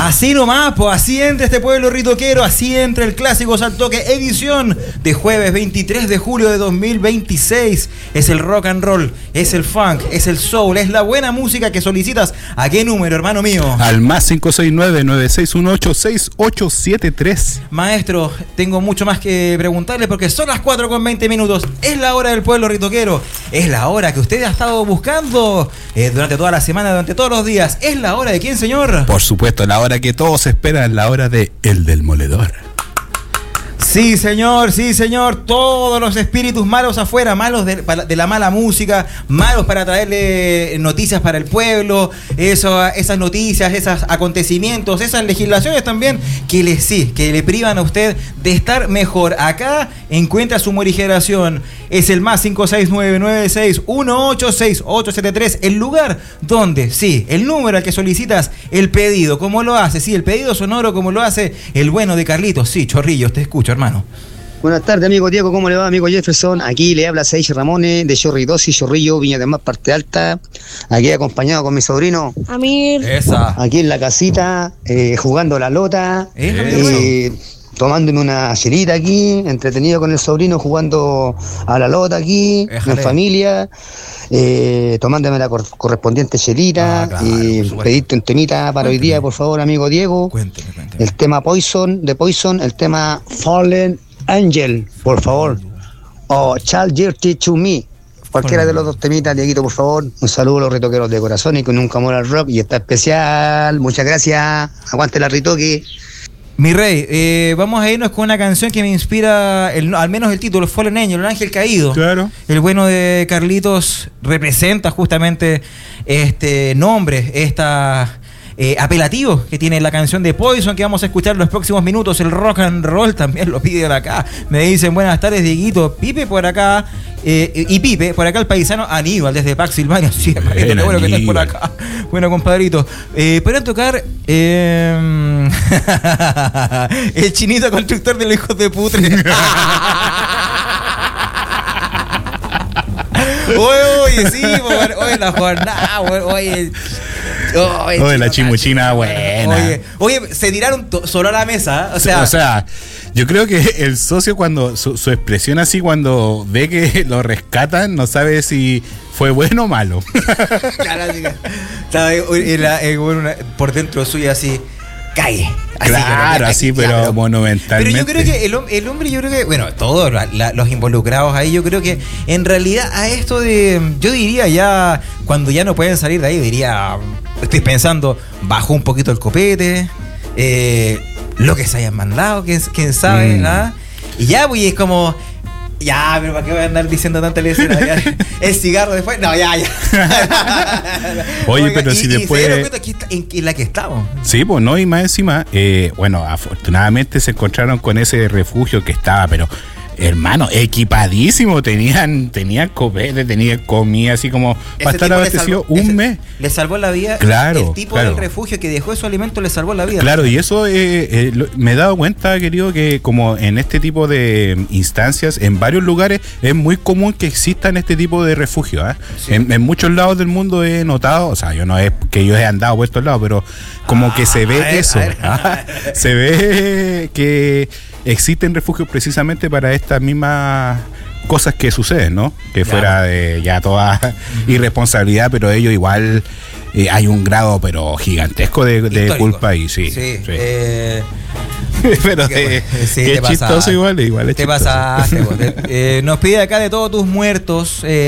Así nomás, pues así entra este pueblo ritoquero, así entra el Clásico al Toque, edición de jueves 23 de julio de 2026. Es el rock and roll, es el funk, es el soul, es la buena música que solicitas. ¿A qué número, hermano mío? Al más 569-9618-6873. Maestro, tengo mucho más que preguntarle porque son las 4:20. Es la hora del pueblo ritoquero. Es la hora que usted ha estado buscando durante toda la semana, durante todos los días. ¿Es la hora de quién, señor? Por supuesto, la hora que todos esperan, la hora de El Demoledor. Sí, señor, sí, señor. Todos los espíritus malos afuera, malos de la mala música, malos para traerle noticias para el pueblo, esas noticias, esos acontecimientos, esas legislaciones también que le privan a usted de estar mejor. Acá encuentra su morigeración. Es el más 56996186873, el lugar donde, sí, el número al que solicitas el pedido. ¿Cómo lo hace? Sí, el pedido sonoro, como lo hace el bueno de Carlitos. Sí, Chorrillos, te escucho, hermano. Buenas tardes, amigo Diego, ¿cómo le va, amigo Jefferson? Aquí le habla Seiche Ramones de Chorridosi, Chorrillo, Viña del Mar, Parte Alta. Aquí acompañado con mi sobrino Amir. Esa. Aquí en la casita, jugando la lota, tomándome una chelita aquí, entretenido con el sobrino, jugando a la lota aquí, en familia, tomándome la correspondiente chelita. Pedirte un temita para hoy día, por favor, amigo Diego. Cuénteme. El tema Poison, el tema Fallen Angel, por favor. O Child Dirty to Me. Cualquiera de los dos temitas, Dieguito, por favor. Un saludo a los ritoqueros de corazón y con un amor al rock. Y está especial. Muchas gracias. Aguante la ritoque. Mi rey, vamos a irnos con una canción que me inspira, al menos el título, Fallen Angel, el ángel caído. Claro. El bueno de Carlitos representa justamente este nombre, apelativo que tiene la canción de Poison que vamos a escuchar en los próximos minutos. El rock and roll también lo piden acá. Me dicen buenas tardes, Dieguito. Pipe por acá, y Pipe, por acá el paisano Aníbal desde Pax Silvania. Sí, qué bueno que estés por acá. Bueno, compadrito. Podrían tocar el chinito constructor de los hijos de putre. Oye, sí, oye, la jornada, oye, la chimuchina buena. Oye, se tiraron solo a la mesa, o sea, yo creo que el socio cuando su expresión así cuando ve que lo rescatan no sabe si fue bueno o malo. Claro, por dentro suyo así cae. Así, claro, así, pero monumentalmente. Pero yo creo que el hombre, bueno, todos los involucrados ahí, yo creo que en realidad a esto yo diría ya, cuando ya no pueden salir de ahí, estoy pensando, bajó un poquito el copete, lo que se hayan mandado, quién sabe, ¿no? Y ya, pues es como... Ya, pero ¿para qué voy a andar diciendo tanta lecera? El cigarro después. No, ya. Oye, pero si después. Se dieron cuenta en la que estamos. Sí, pues no, y más encima, bueno, afortunadamente se encontraron con ese refugio que estaba, pero. Hermano, equipadísimo, tenían copete, tenían comida, así como para estar abastecido un mes. Le salvó la vida. Claro. El tipo del refugio que dejó su alimento le salvó la vida. Claro, y eso me he dado cuenta, querido, que como en este tipo de instancias, en varios lugares, es muy común que existan este tipo de refugios. Sí. En muchos lados del mundo he notado, o sea, yo no es que yo he andado por estos lados, pero como que se ve eso. Se ve que existen refugios precisamente para estas mismas cosas que suceden, ¿no? Que fuera de ya toda irresponsabilidad, pero ellos igual hay un grado pero gigantesco de culpa ahí, sí. Pero qué chistoso igual es chistoso. Te pasaste, nos pide acá de todos tus muertos